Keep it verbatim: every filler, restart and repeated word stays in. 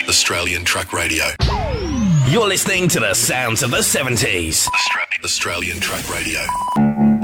Australian Truck Radio. You're listening to the sounds of the seventies. Australian Truck Radio.